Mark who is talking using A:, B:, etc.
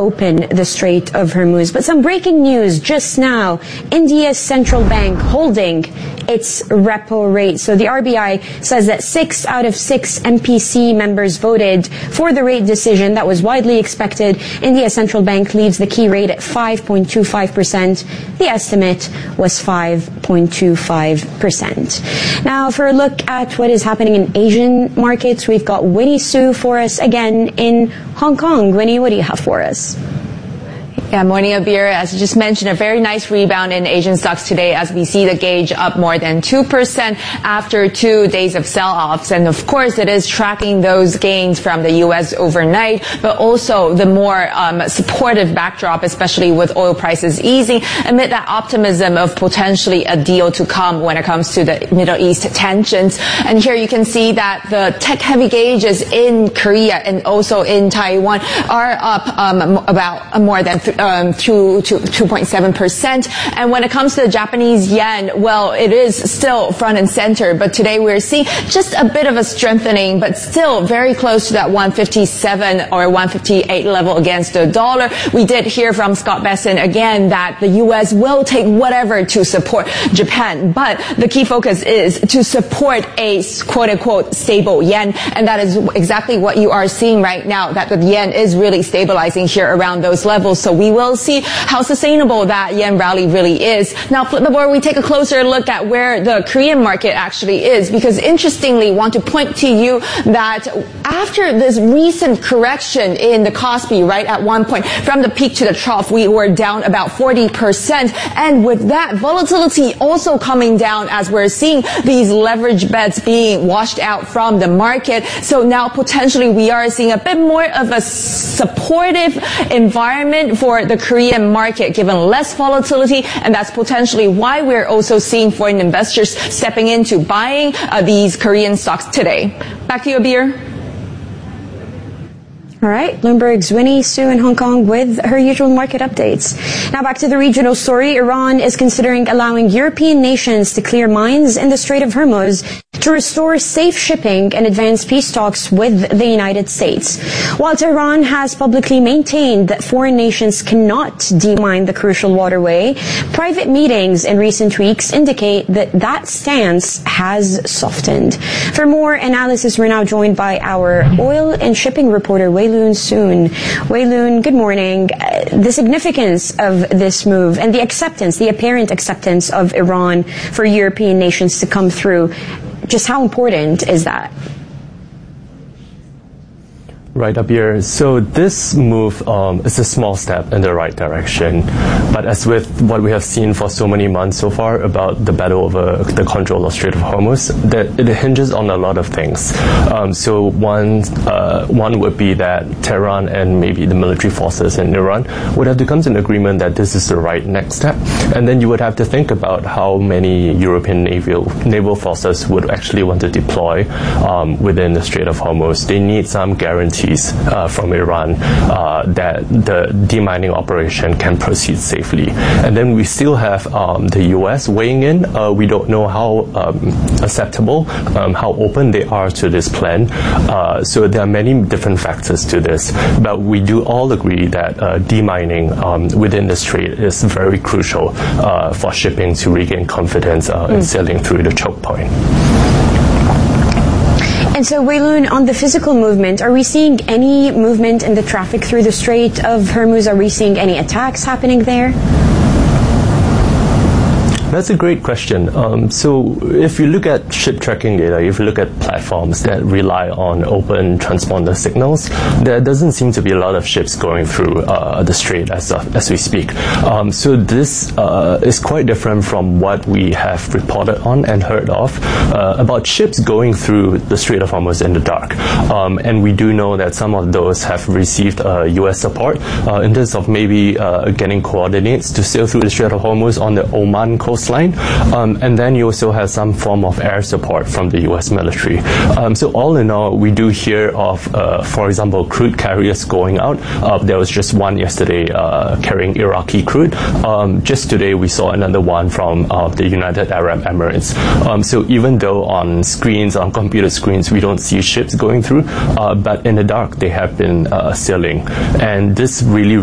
A: reopen the Strait of Hormuz. But some breaking news just now. India's central bank holding its repo rate. So the RBI says that 6 out of 6 MPC members voted for the rate decision that was widely expected. India's central bank leaves the key rate at 5.25%. The estimate was 5.25%. Now, for a look at what is happening in Asian markets, we've got Winnie Su for us again in Hong Kong. Winnie, what do you have for us?
B: Yeah, morning, Abir. As you just mentioned, a very nice rebound in Asian stocks today as we see the gauge up more than 2% after 2 days of sell-offs. And of course, it is tracking those gains from the U.S. overnight, but also the more supportive backdrop, especially with oil prices easing amid that optimism of potentially a deal to come when it comes to the Middle East tensions. And here you can see that the tech-heavy gauges in Korea and also in Taiwan are up about more than 2.7%. And when it comes to the Japanese yen, well, it is still front and center, but today we're seeing just a bit of a strengthening, but still very close to that 157 or 158 level against the dollar. We did hear from Scott Bessent again that the U.S. will take whatever to support Japan, but the key focus is to support a quote-unquote stable yen, and that is exactly what you are seeing right now, that the yen is really stabilizing here around those levels. So we will see how sustainable that yen rally really is. Now, flip the board, we take a closer look at where the Korean market actually is, because interestingly, want to point to you that after this recent correction in the Kospi, right at one point, from the peak to the trough, we were down about 40%. And with that, volatility also coming down as we're seeing these leverage bets being washed out from the market. So now potentially we are seeing a bit more of a supportive environment for the Korean market, given less volatility, and that's potentially why we're also seeing foreign investors stepping into buying these Korean stocks today. Back to you, Abir.
A: All right, Bloomberg's Winnie Su in Hong Kong with her usual market updates. Now back to the regional story. Iran is considering allowing European nations to clear mines in the Strait of Hormuz to restore safe shipping and advance peace talks with the United States. While Tehran has publicly maintained that foreign nations cannot demine the crucial waterway, private meetings in recent weeks indicate that that stance has softened. For more analysis, we're now joined by our oil and shipping reporter, Wei Loon Soon. Wei Loon, good morning. The significance of this move and the apparent acceptance of Iran for European nations to come through, just how important is that?
C: Right, Abir. So this move is a small step in the right direction. But as with what we have seen for so many months so far about the battle over the control of Strait of Hormuz, that it hinges on a lot of things. So one would be that Tehran and maybe the military forces in Iran would have to come to an agreement that this is the right next step. And then you would have to think about how many European naval forces would actually want to deploy within the Strait of Hormuz. They need some guarantee from Iran that the demining operation can proceed safely. And then we still have the U.S. weighing in. We don't know how acceptable, how open they are to this plan. So there are many different factors to this. But we do all agree that demining within the strait is very crucial for shipping to regain confidence in sailing through the choke point.
A: And so, Wei Loon, on the physical movement, are we seeing any movement in the traffic through the Strait of Hormuz? Are we seeing any attacks happening there?
C: That's a great question. So if you look at ship tracking data, if you look at platforms that rely on open transponder signals, there doesn't seem to be a lot of ships going through the strait as we speak. So this is quite different from what we have reported on and heard of about ships going through the Strait of Hormuz in the dark. And we do know that some of those have received U.S. support in terms of maybe getting coordinates to sail through the Strait of Hormuz on the Oman coastline. And then you also have some form of air support from the U.S. military. So all in all, we do hear of, for example, crude carriers going out. There was just one yesterday carrying Iraqi crude. Just today, we saw another one from the United Arab Emirates. So even though on screens, on computer screens, we don't see ships going through, but in the dark, they have been sailing. And this really